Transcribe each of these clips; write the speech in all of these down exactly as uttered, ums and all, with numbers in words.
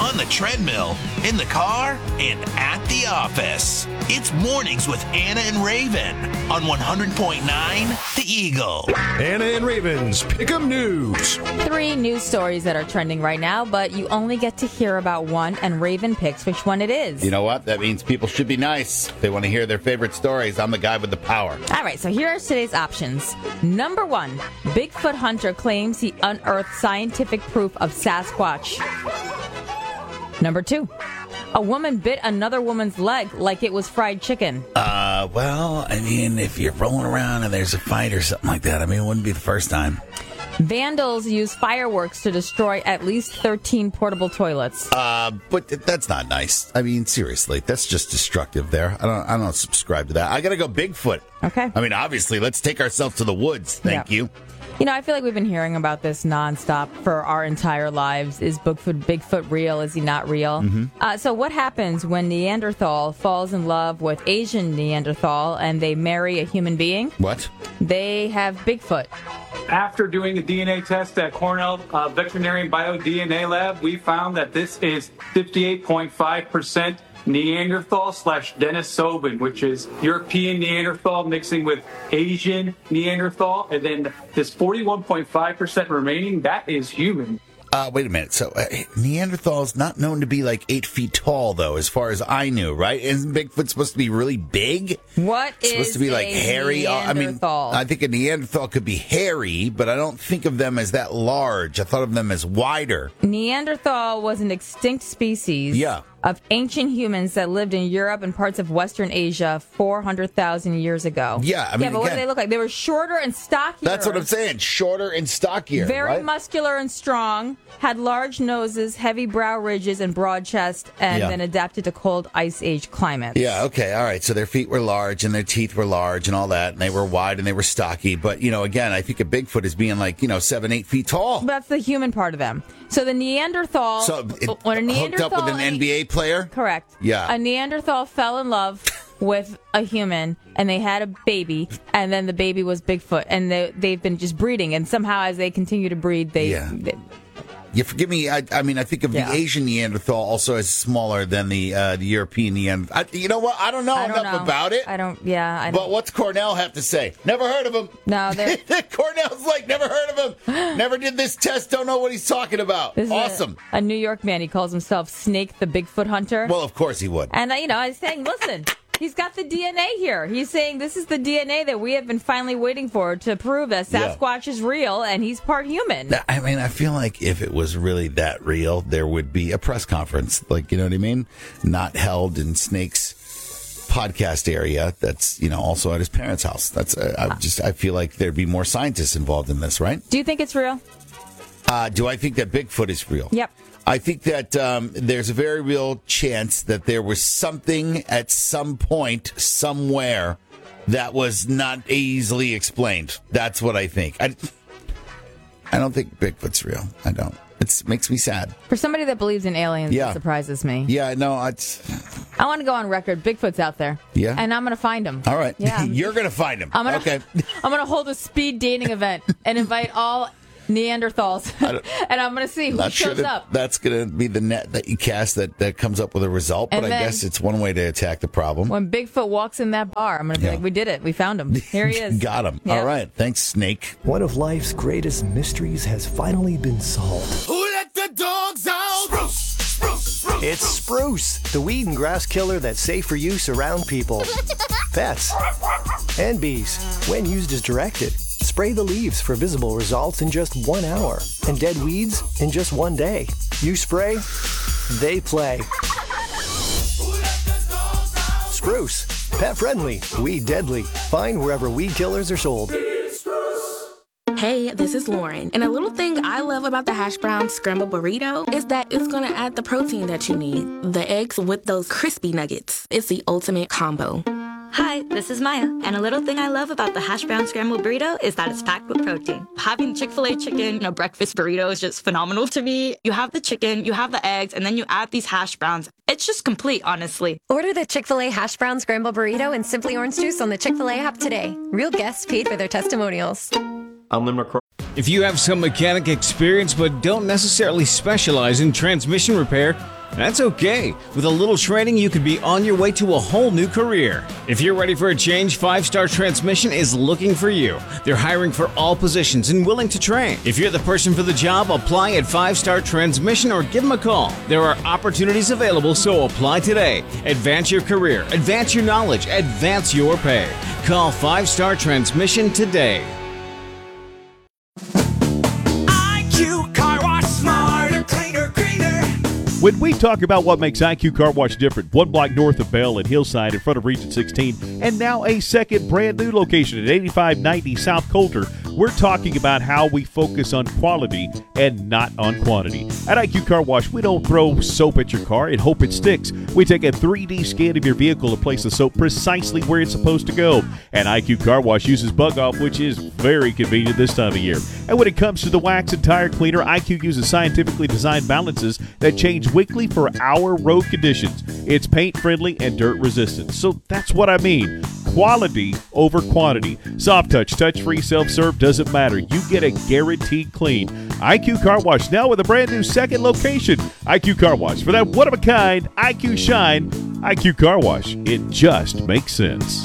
on the treadmill, in the car, and at the office. It's Mornings with Anna and Raven on one hundred point nine The Eagle. Anna and Raven's Pick'em News. Three news stories that are trending right now, but you only get to hear about one, and Raven picks which one it is. You know what? That means people should be nice. They want to hear their favorite stories. I'm the guy with the power. All right, so here are today's options. Number one, Bigfoot hunter claims he unearthed scientific proof of Sasquatch. Number two, a woman bit another woman's leg like it was fried chicken. Uh, well, I mean, if you're rolling around and there's a fight or something like that, I mean, it wouldn't be the first time. Vandals use fireworks to destroy at least thirteen portable toilets. Uh, but that's not nice. I mean, seriously, that's just destructive there. I don't I don't subscribe to that. I got to go Bigfoot. Okay. I mean, obviously, let's take ourselves to the woods. Thank Yeah. you. You know, I feel like we've been hearing about this nonstop for our entire lives. Is Bigfoot, Bigfoot real? Is he not real? Mm-hmm. Uh, so what happens when Neanderthal falls in love with Asian Neanderthal and they marry a human being? What? They have Bigfoot. After doing a D N A test at Cornell uh, Veterinary Bio D N A Lab, we found that this is fifty-eight point five percent Neanderthal slash Denisovan, which is European Neanderthal mixing with Asian Neanderthal. And then this forty-one point five percent remaining, that is human. Uh, wait a minute. So uh, Neanderthal is not known to be like eight feet tall, though, as far as I knew, right? Isn't Bigfoot supposed to be really big? What it's is supposed to be like a hairy? I mean, Neanderthal? I think a Neanderthal could be hairy, but I don't think of them as that large. I thought of them as wider. Neanderthal was an extinct species Yeah. of ancient humans that lived in Europe and parts of Western Asia four hundred thousand years ago. Yeah, I mean, yeah, but what again- did they look like? They were shorter and stockier. That's what I'm saying. Shorter and stockier. Very right? muscular and strong, had large noses, heavy brow ridges, and broad chest, and Yeah. then adapted to cold Ice Age climates. Yeah, okay, all right. So their feet were large and their teeth were large and all that, and they were wide and they were stocky. But, you know, again, I think a Bigfoot is being like, you know, seven, eight feet tall. But that's the human part of them. So the Neanderthal... So it when a hooked Neanderthal up with an N B A player? Correct. Yeah. A Neanderthal fell in love with a human, and they had a baby, and then the baby was Bigfoot, and they, they've been just breeding, and somehow as they continue to breed, they... Yeah. they You forgive me. I, I mean, I think of Yeah. the Asian Neanderthal also as smaller than the uh, the European Neanderthal. I, you know what? I don't know I don't enough know. about it. I don't... Yeah, I don't... But what's Cornell have to say? Never heard of him. No, they're... Cornell's like, never heard of him. Never did this test. Don't know what he's talking about. This is Awesome. A, a New York man. He calls himself Snake the Bigfoot Hunter. Well, of course he would. And, uh, you know, I was saying, listen, he's got the D N A here. He's saying this is the D N A that we have been finally waiting for to prove that Yeah. Sasquatch is real and he's part human. I mean, I feel like if it was really that real, there would be a press conference. Like, you know what I mean? Not held in Snake's podcast area. That's, you know, also at his parents' house. That's, uh, I just, I feel like there'd be more scientists involved in this, right? Do you think it's real? Uh, do I think that Bigfoot is real? Yep. I think that um, there's a very real chance that there was something at some point, somewhere, that was not easily explained. That's what I think. I, I don't think Bigfoot's real. I don't. It makes me sad. For somebody that believes in aliens, Yeah. it surprises me. Yeah, no, it's... I want to go on record. Bigfoot's out there. Yeah? And I'm going to find him. All right. Yeah. You're going to find him. I'm gonna, Okay. I'm going to hold a speed dating event and invite all Neanderthals. And I'm going to see who Not shows sure that up. that's going to be the net that you cast that, that comes up with a result, And but I then- guess it's one way to attack the problem. When Bigfoot walks in that bar, I'm going to be Yeah. like, we did it. We found him. Here he is. Got him. Yeah. All right. Thanks, Snake. One of life's greatest mysteries has finally been solved. Who let the dogs out? Spruce, spruce, spruce. It's Spruce, the weed and grass killer that's safe for use around people, pets, and bees when used as directed. Spray the leaves for visible results in just one hour, and dead weeds in just one day. You spray, they play. Spruce, pet friendly, weed deadly. Find wherever weed killers are sold. Hey, this is Lauren, and a little thing I love about the hash brown scrambled burrito is that it's gonna add the protein that you need. The eggs with those crispy nuggets. It's the ultimate combo. Hi, this is Maya, and a little thing I love about the hash brown scrambled burrito is that it's packed with protein. Having Chick-fil-A chicken in a breakfast burrito is just phenomenal to me. You have the chicken, you have the eggs, and then you add these hash browns. It's just complete, honestly. Order the Chick-fil-A hash brown scrambled burrito and Simply Orange Juice on the Chick-fil-A app today. Real guests paid for their testimonials. I'm Lynn McCraw. If you have some mechanic experience but don't necessarily specialize in transmission repair, That's okay. With a little training, you could be on your way to a whole new career. If you're ready for a change, Five Star Transmission is looking for you. They're hiring for all positions and willing to train. If you're the person for the job, apply at Five Star Transmission or give them a call. There are opportunities available, so apply today. Advance your career, advance your knowledge, advance your pay. Call Five Star Transmission today. I Q Car Wash, smarter, cleaner, greener. When we talk about what makes I Q Car Wash different, one block north of Bell and Hillside in front of Region sixteen, and now a second brand new location at eighty-five ninety South Coulter, we're talking about how we focus on quality and not on quantity. At I Q Car Wash, we don't throw soap at your car and hope it sticks. We take a three D scan of your vehicle and place the soap precisely where it's supposed to go. And I Q Car Wash uses Bug Off, which is very convenient this time of year. And when it comes to the wax and tire cleaner, I Q uses scientifically designed balances that change weekly for our road conditions. It's paint friendly and dirt resistant. So that's what I mean. Quality over quantity. Soft touch, touch-free, self-serve, doesn't matter. You get a guaranteed clean. I Q Car Wash now with a brand new second location. I Q Car Wash. For that one-of-a-kind I Q shine, I Q Car Wash. It just makes sense.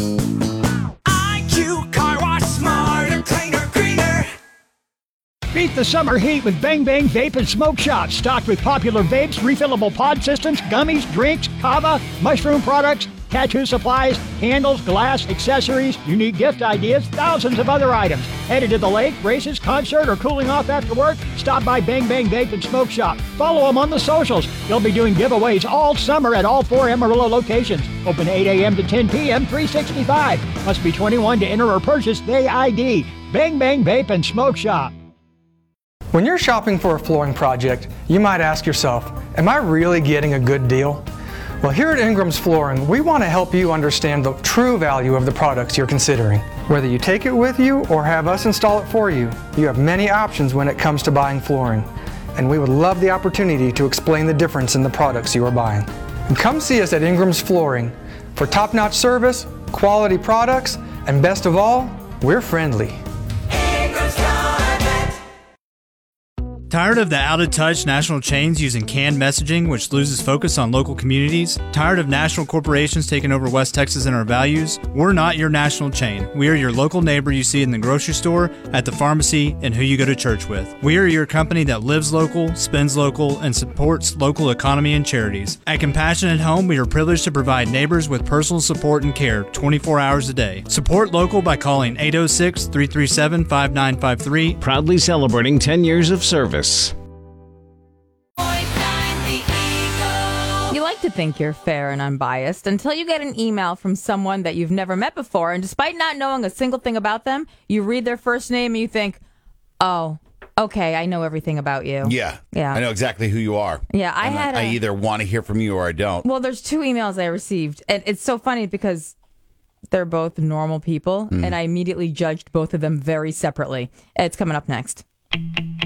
I Q Car Wash, smarter, cleaner, greener. Beat the summer heat with Bang Bang Vape and Smoke Shop. Stocked with popular vapes, refillable pod systems, gummies, drinks, kava, mushroom products, tattoo supplies, candles, glass, accessories, unique gift ideas, thousands of other items. Headed to the lake, races, concert, or cooling off after work? Stop by Bang Bang Vape and Smoke Shop. Follow them on the socials. They'll be doing giveaways all summer at all four Amarillo locations. Open eight a.m. to ten p.m., three sixty-five. Must be twenty-one to enter or purchase Day I D. Bang Bang Vape and Smoke Shop. When you're shopping for a flooring project, you might ask yourself, am I really getting a good deal? Well, here at Ingram's Flooring, we want to help you understand the true value of the products you're considering. Whether you take it with you or have us install it for you, you have many options when it comes to buying flooring. And we would love the opportunity to explain the difference in the products you are buying. And come see us at Ingram's Flooring for top-notch service, quality products, and best of all, we're friendly. Tired of the out-of-touch national chains using canned messaging, which loses focus on local communities? Tired of national corporations taking over West Texas and our values? We're not your national chain. We are your local neighbor you see in the grocery store, at the pharmacy, and who you go to church with. We are your company that lives local, spends local, and supports local economy and charities. At Compassionate Home, we are privileged to provide neighbors with personal support and care twenty-four hours a day. Support local by calling eight oh six, three three seven, five nine five three. Proudly celebrating ten years of service. You like to think you're fair and unbiased until you get an email from someone that you've never met before, and despite not knowing a single thing about them, you read their first name and you think, oh, okay, I know everything about you. Yeah. Yeah. I know exactly who you are. Yeah, I And had I a- either want to hear from you or I don't. Well, there's two emails I received, and it's so funny because they're both normal people, Mm. and I immediately judged both of them very separately. It's coming up next.